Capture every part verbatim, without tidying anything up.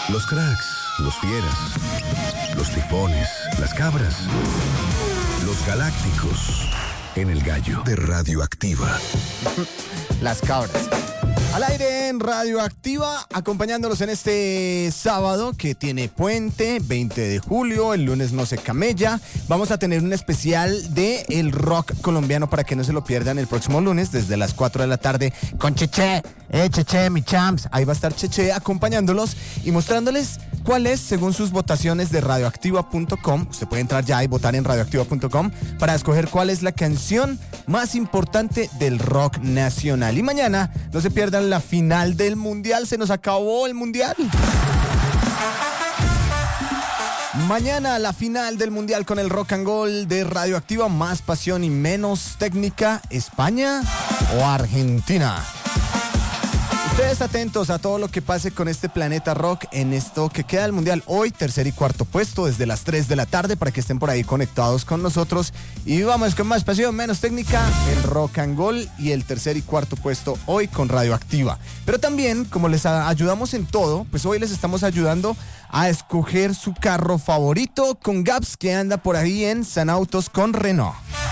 Los cracks, los fieras, los tifones, las cabras, los galácticos, en el gallo de Radioactiva. Las cabras. Al aire en Radioactiva, acompañándolos en este sábado que tiene puente, veinte de julio, el lunes no se camella. Vamos a tener un especial de el rock colombiano para que no se lo pierdan el próximo lunes desde las cuatro de la tarde con Cheche. Eh, Cheche, mi champs. Ahí va a estar Cheche acompañándolos y mostrándoles cuál es, según sus votaciones de radioactiva punto com. Usted puede entrar ya y votar en radioactiva punto com para escoger cuál es la canción más importante del rock nacional. Y mañana no se pierdan la final del mundial. Se nos acabó el mundial. Mañana la final del mundial con el rock and roll de Radioactiva. Más pasión y menos técnica. ¿España o Argentina? Ustedes atentos a todo lo que pase con este Planeta Rock en esto que queda del mundial. Hoy, tercer y cuarto puesto desde las tres de la tarde para que estén por ahí conectados con nosotros. Y vamos con más pasión, menos técnica, el rock and roll y el tercer y cuarto puesto hoy con Radioactiva. Pero también, como les ayudamos en todo, pues hoy les estamos ayudando a escoger su carro favorito con Gaps, que anda por ahí en San Autos con Renault.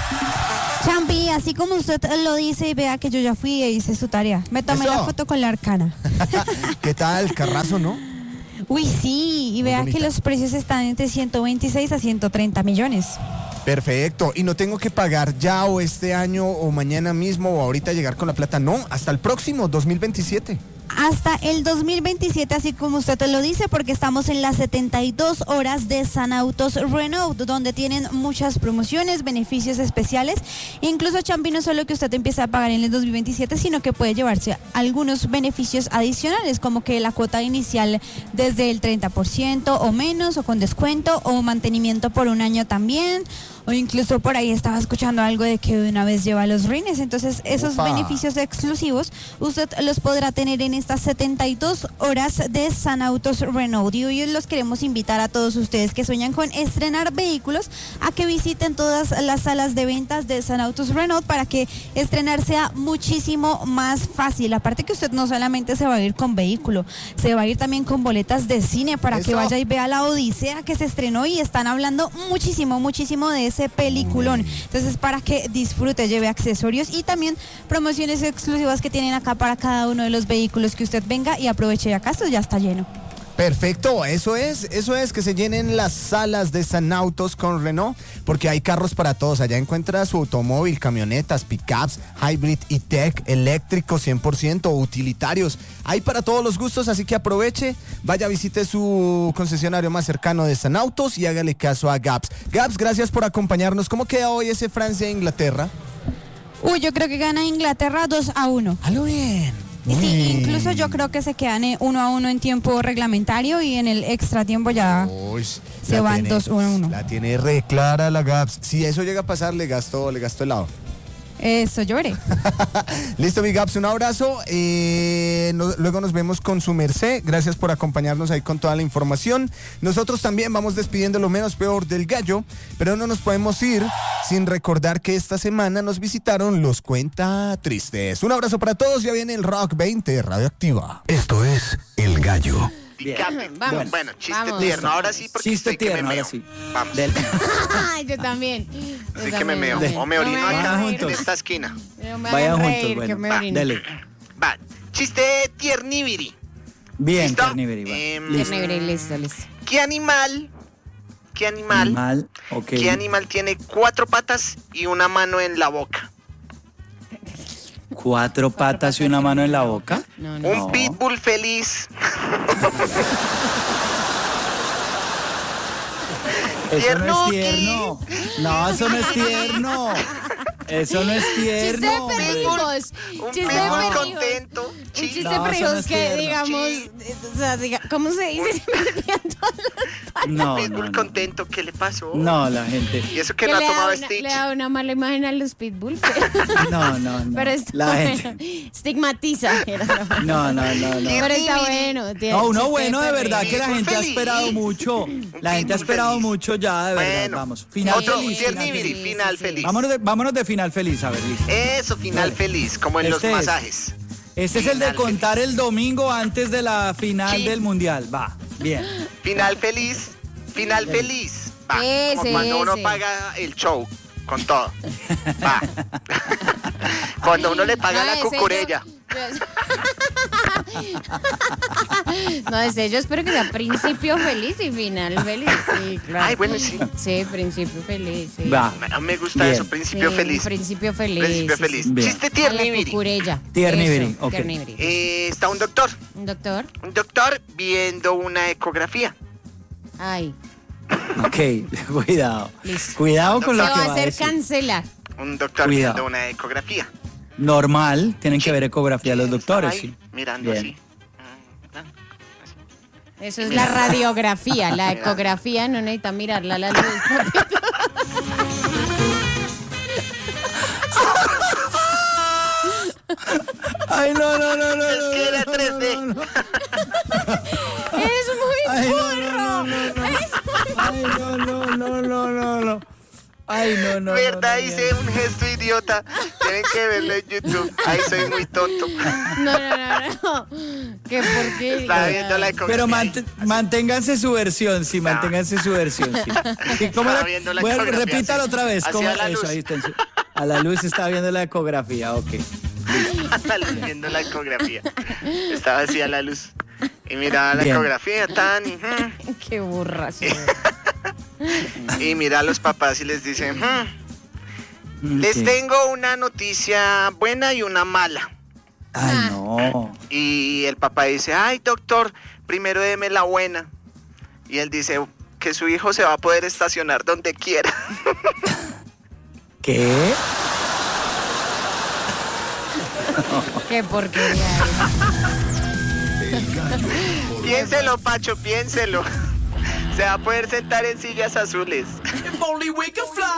Champi, así como usted lo dice y vea que yo ya fui e hice su tarea. Me tomé Eso. la foto con la Arcana. ¿Qué tal? Carrazo, ¿no? Uy, sí, y Muy vea bonita. que los precios están entre ciento veintiséis a ciento treinta millones. Perfecto. Y no tengo que pagar ya o este año o mañana mismo o ahorita llegar con la plata. No, hasta el próximo dos mil veintisiete. Hasta el dos mil veintisiete, así como usted lo dice, porque estamos en las setenta y dos horas de San Autos Renault, donde tienen muchas promociones, beneficios especiales. Incluso, Champi, no solo que usted empiece a pagar en el dos mil veintisiete, sino que puede llevarse algunos beneficios adicionales, como que la cuota inicial desde el treinta por ciento o menos, o con descuento, o mantenimiento por un año también. O incluso por ahí estaba escuchando algo de que de una vez lleva los rines. Entonces esos Opa. beneficios exclusivos usted los podrá tener en estas setenta y dos horas de San Autos Renault. Y hoy los queremos invitar a todos ustedes que sueñan con estrenar vehículos a que visiten todas las salas de ventas de San Autos Renault para que estrenar sea muchísimo más fácil. Aparte que usted no solamente se va a ir con vehículo, se va a ir también con boletas de cine para Eso. que vaya y vea la Odisea que se estrenó y están hablando muchísimo, muchísimo de ese peliculón. Entonces, para que disfrute, lleve accesorios y también promociones exclusivas que tienen acá para cada uno de los vehículos que usted venga y aproveche. Acá esto ya está lleno. Perfecto, eso es, eso es, que se llenen las salas de San Autos con Renault, porque hay carros para todos. Allá encuentra su automóvil, camionetas, pickups, hybrid y tech, eléctricos cien por ciento, utilitarios. Hay para todos los gustos, así que aproveche, vaya, visite su concesionario más cercano de San Autos y hágale caso a Gaps. Gaps, gracias por acompañarnos. ¿Cómo queda hoy ese Francia-Inglaterra? Uy, yo creo que gana Inglaterra dos a uno. ¡Halo bien! Y sí, Uy. incluso yo creo que se quedan eh, uno a uno en tiempo reglamentario y en el extra tiempo ya Uy, se la van tiene- dos uno a uno. La tiene re clara la Gaps. Si eso llega a pasar, le gastó, le gastó helado. Eso, lloré. Listo, mi Gaps, un abrazo. Eh, no- luego nos vemos con su merced. Gracias por acompañarnos ahí con toda la información. Nosotros también vamos despidiendo lo menos peor del gallo, pero no nos podemos ir sin recordar que esta semana nos visitaron los Cuenta Tristes. Un abrazo para todos. Ya viene el Rock veinte Radioactiva. Esto es El Gallo. Dicape. Vamos, Bueno, bueno, chiste vamos. tierno. Ahora sí, porque Chiste estoy que tierno, me ahora meo. sí. Vamos. Del- Ay, yo también. Yo Así que me también, meo. también. O me orino No me acá hagan en juntos. esta esquina. reír, no me Vayan hagan juntos, reír, bueno, que me va, orino. dele. Va. Chiste tiernibiri. Bien, ¿Listo? Terniberi, va. Em, Listo. Terniberi, listo, listo. ¿Qué animal? ¿Qué animal? Mal, ok. ¿Qué animal tiene cuatro patas y una mano en la boca? Cuatro patas y una mano en la boca. No, no. Un No. pitbull feliz. Eso no Tierno, es tierno. No, eso no es tierno. Eso no es Chiste de tierno. hombre. perrijos. Un Chiste de pitbull perrijos. contento. Un Chis- chiste No, de eso perrijos no es que, tierno. digamos, Sí. eh, o sea, diga, ¿cómo se dice? Se me olvidan todas las No, pitbull no, no. contento. ¿Qué le pasó? No, la gente. Y eso que que no ha le, da tomado una, Stitch. le da una mala imagen a los pitbull. Pero, No, no, no. pero está La bueno. gente. Estigmatiza. Era lo bueno. No, no, no, no. Pero está bueno. tiene No, uno chiste bueno, de perrijos. verdad que la gente ha feliz. esperado mucho. La gente ha pitbull esperado feliz. mucho ya, de verdad. Bueno, Vamos. Final otro feliz. final tiernibiri, feliz. final Sí, sí, sí. feliz. Vámonos de, vámonos de final feliz, a ver, listo. Eso, final Dale. feliz, como en Este los es. masajes. Este es el de Final contar el domingo antes de la final Sí. del mundial. Va. Bien. Final feliz, final feliz. Va, Ese, como cuando uno ese. paga el show con todo. Va. Cuando uno le paga No, la ese cucurella. yo- No, ese yo espero que sea principio feliz y final feliz. Sí, claro. Ay, bueno, sí. Sí, principio feliz. Sí. Va. Me- Me gusta Bien. eso, principio Sí, feliz. Principio feliz. Principio sí, feliz. sí. Bien. Chiste A la tiernibiri. cucurella. Tiernibiri, Eso, ok. tiernibiri. Eh, está un doctor, Un doctor. un doctor viendo una ecografía. Ay, Ok, cuidado. Listo. Cuidado con se lo que va a va a hacer decir. cancelar. Un doctor Cuidado. viendo una ecografía. Normal, tienen que ver ecografía los doctores, Ahí, sí. mirando Bien. así. Ah, ah. Eso es la radiografía. La ecografía no necesita mirarla a la luz. Ay, no, no, no, no. Es no, que era no, tres D. no, no, no. Es muy Ay, no, burro. no, no, no, no. Ay, no, no, no, no, no, no. Ay, no, no. Verdad, no, no, hice un gesto idiota. Tienen que verlo en YouTube. Ahí soy muy tonto. No, no, no, no. Qué porquería. Estaba viendo la ecografía. Pero mant- manténganse su versión, sí, manténganse su versión, sí. Sí, ¿cómo Estaba era? viendo la Bueno, ecografía, repítalo sí. otra vez. Hacia ¿Cómo? la Eso, luz. ahí está. sí. A la luz estaba viendo la ecografía, ok. Estaba viendo la ecografía. Estaba así a la luz. Y miraba la Bien. ecografía tan y, mm, Qué burra. sí. y mira a los papás y les dice, mm, les Ok. tengo una noticia buena y una mala. Ay, no. Y el papá dice, ay doctor, primero deme la buena. Y él dice que su hijo se va a poder estacionar donde quiera. ¿Qué? Qué porquería. Piénselo, Pacho, piénselo. Se va a poder sentar en sillas azules.